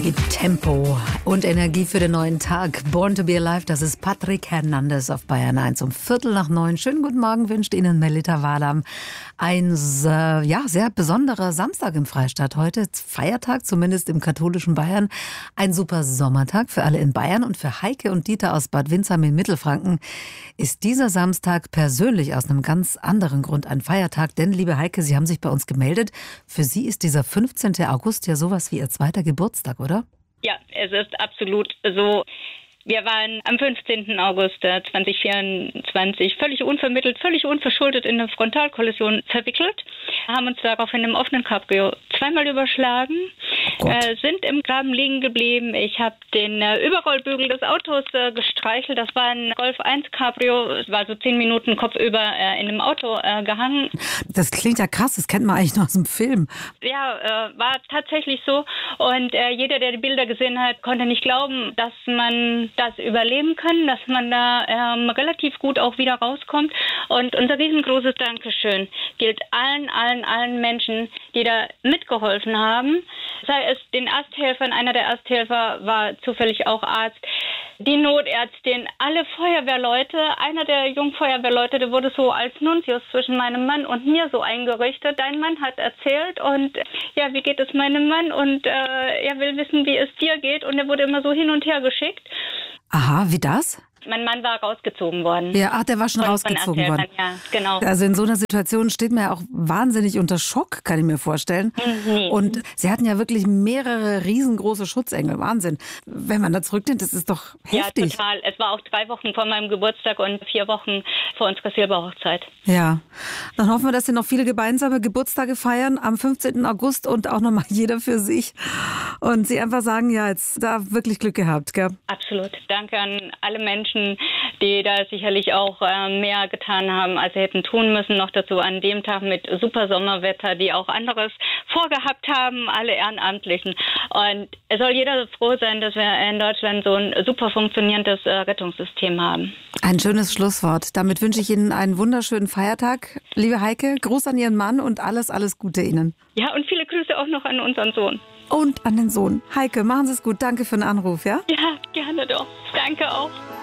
gibt Tempo und Energie für den neuen Tag. Born to be Alive, das ist Patrick Hernandez auf Bayern 1 um 8:45. Schönen guten Morgen wünscht Ihnen Melita Wahlam. Ein sehr besonderer Samstag im Freistaat. Heute Feiertag, zumindest im katholischen Bayern. Ein super Sommertag für alle in Bayern. Und für Heike und Dieter aus Bad Windsheim in Mittelfranken ist dieser Samstag persönlich aus einem ganz anderen Grund ein Feiertag. Denn, liebe Heike, Sie haben sich bei uns gemeldet. Für Sie ist dieser 15. August ja sowas wie Ihr zweiter Geburtstag, oder? Ja, es ist absolut so. Wir waren am 15. August 2024 völlig unvermittelt, völlig unverschuldet in eine Frontalkollision verwickelt, haben uns daraufhin im offenen Cabrio zweimal überschlagen, sind im Graben liegen geblieben. Ich habe den Überrollbügel des Autos gestreichelt. Das war ein Golf 1 Cabrio, es war so 10 Minuten kopfüber in einem Auto gehangen. Das klingt ja krass, das kennt man eigentlich nur aus dem Film. Ja, war tatsächlich so. Und jeder, der die Bilder gesehen hat, konnte nicht glauben, dass man das überleben kann, dass man da relativ gut auch wieder rauskommt. Und unser riesengroßes Dankeschön gilt allen Menschen, die da mitgeholfen haben. Sei es den Ersthelfern, einer der Ersthelfer war zufällig auch Arzt, die Notärztin, alle Feuerwehrleute. Einer der Jungfeuerwehrleute, der wurde so als Nuntius zwischen meinem Mann und mir so eingerichtet. Dein Mann hat erzählt und ja, wie geht es meinem Mann? Und er will wissen, wie es dir geht. Und er wurde immer so hin und her geschickt. Aha, wie das? Mein Mann war rausgezogen worden. Ja, der war schon rausgezogen worden. Ja, genau. Also in so einer Situation steht man ja auch wahnsinnig unter Schock, kann ich mir vorstellen. Mhm. Und Sie hatten ja wirklich mehrere riesengroße Schutzengel. Wahnsinn. Wenn man da zurückdenkt, das ist doch heftig. Ja, total. Es war auch 3 Wochen vor meinem Geburtstag und 4 Wochen vor unserer Silberhochzeit. Ja, dann hoffen wir, dass Sie noch viele gemeinsame Geburtstage feiern am 15. August und auch nochmal jeder für sich. Und Sie einfach sagen, ja, jetzt da wirklich Glück gehabt, gell? Absolut. Danke an alle Menschen, die da sicherlich auch mehr getan haben, als sie hätten tun müssen. Noch dazu an dem Tag mit super Sommerwetter, die auch anderes vorgehabt haben, alle Ehrenamtlichen. Und es soll jeder froh sein, dass wir in Deutschland so ein super funktionierendes Rettungssystem haben. Ein schönes Schlusswort. Damit wünsche ich Ihnen einen wunderschönen Feiertag. Liebe Heike, Gruß an Ihren Mann und alles Gute Ihnen. Ja, und viele Grüße auch noch an unseren Sohn. Und an den Sohn. Heike, machen Sie es gut. Danke für den Anruf, ja? Ja, gerne doch. Danke auch.